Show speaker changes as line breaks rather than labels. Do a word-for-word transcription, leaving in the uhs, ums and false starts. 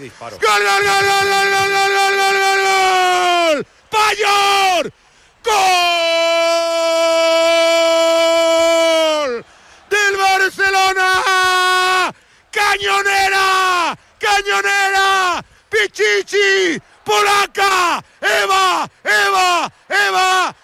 disparo.
¡Gol, gol, gol, gol, gol, gol, gol, gol, gol, gol, gol! ¡Payor! ¡Gol! ¡Del Barcelona! ¡Cañonera! ¡Cañonera! ¡Pichichi! ¡Polaca! ¡Eva! ¡Eva! ¡Eva!